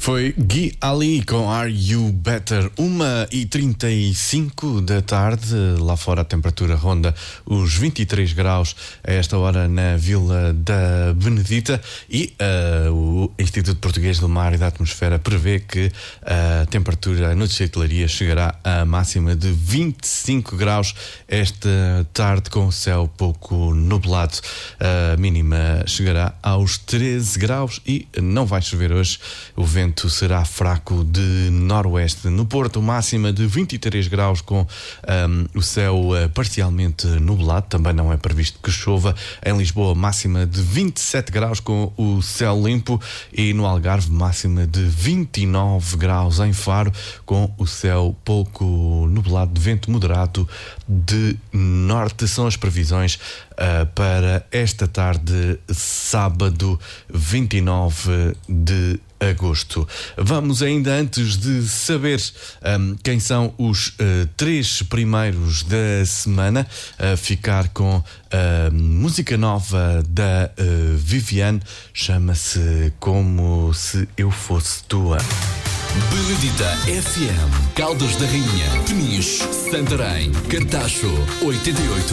Foi Gui Ali com Are You Better? 1h35 da tarde, lá fora a temperatura ronda os 23 graus a esta hora na Vila da Benedita e o Instituto Português do Mar e da Atmosfera prevê que a temperatura no Distrito de Leiria chegará à máxima de 25 graus esta tarde com o céu pouco nublado. A mínima chegará aos 13 graus e não vai chover hoje. O vento será fraco de noroeste. No Porto, máxima de 23 graus com o céu parcialmente nublado. Também não é previsto que chova. Em Lisboa, máxima de 27 graus com o céu limpo. E no Algarve, máxima de 29 graus. Em Faro, com o céu pouco nublado, de vento moderado de norte. São as previsões para esta tarde, sábado 29 de agosto. Vamos ainda, antes de saber quem são os 3 primeiros da semana, ficar com a música nova da Viviane, chama-se Como Se Eu Fosse Tua. Benedita FM, Caldas da Rainha, Peniche, Santarém, Cartacho, 88.